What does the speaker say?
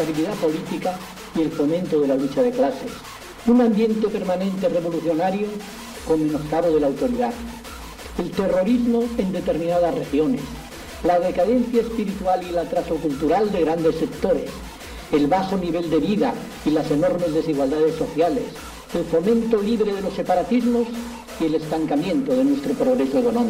estabilidad política y el fomento de la lucha de clases. Un ambiente permanente revolucionario con menoscabo de la autoridad. El terrorismo en determinadas regiones. La decadencia espiritual y el atraso cultural de grandes sectores. El bajo nivel de vida y las enormes desigualdades sociales. El fomento libre de los separatismos y el estancamiento de nuestro progreso económico.